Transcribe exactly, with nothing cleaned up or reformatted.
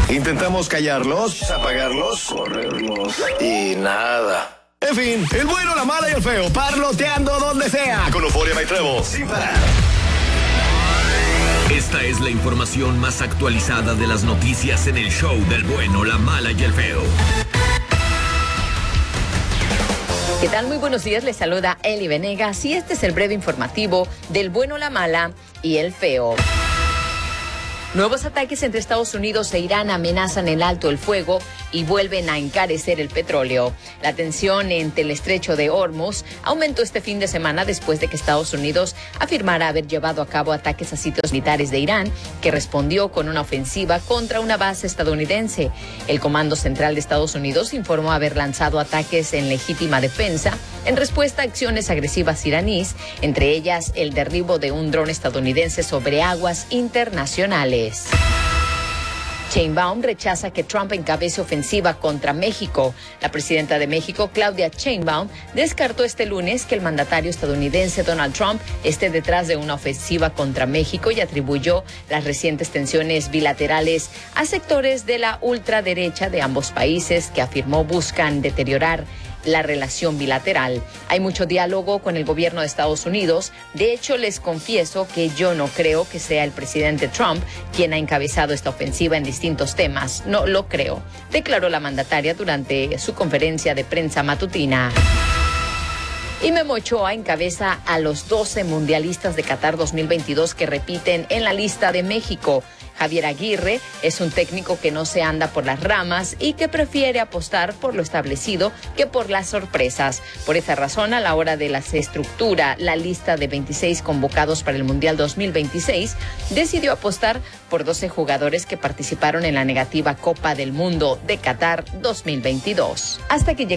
Intentamos callarlos, apagarlos, correrlos y nada. En fin, el bueno, la mala y el feo, parloteando donde sea. Con Euphoria y Trevo, sin parar. Esta es la información más actualizada de las noticias en el show del bueno, la mala y el feo. ¿Qué tal? Muy buenos días, les saluda Eli Venegas y este es el breve informativo del bueno, la mala y el feo. Nuevos ataques entre Estados Unidos e Irán amenazan el alto el fuego y vuelven a encarecer el petróleo. La tensión entre el estrecho de Hormuz aumentó este fin de semana después de que Estados Unidos afirmara haber llevado a cabo ataques a sitios militares de Irán, que respondió con una ofensiva contra una base estadounidense. El Comando Central de Estados Unidos informó haber lanzado ataques en legítima defensa en respuesta a acciones agresivas iraníes, entre ellas el derribo de un dron estadounidense sobre aguas internacionales. Sheinbaum rechaza que Trump encabece ofensiva contra México. La presidenta de México, Claudia Sheinbaum, descartó este lunes que el mandatario estadounidense Donald Trump esté detrás de una ofensiva contra México y atribuyó las recientes tensiones bilaterales a sectores de la ultraderecha de ambos países que afirmó buscan deteriorar la relación bilateral. Hay mucho diálogo con el gobierno de Estados Unidos. De hecho, les confieso que yo no creo que sea el presidente Trump quien ha encabezado esta ofensiva en distintos temas. No lo creo, declaró la mandataria durante su conferencia de prensa matutina. Y Memo Ochoa encabeza a los doce mundialistas de Qatar dos mil veintidós que repiten en la lista de México. Javier Aguirre es un técnico que no se anda por las ramas y que prefiere apostar por lo establecido que por las sorpresas. Por esa razón, a la hora de la estructura, la lista de veintiséis convocados para el Mundial dos mil veintiséis, decidió apostar por doce jugadores que participaron en la negativa Copa del Mundo de Qatar dos mil veintidós. Hasta que